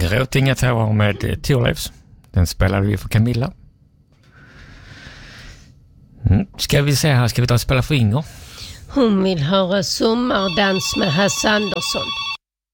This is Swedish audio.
Gråt inga tårar med Thorleifs. Den spelade vi för Camilla. Ska vi se här, ska vi ta och spela för Inger? Hon vill höra sommardans med Hasse Andersson.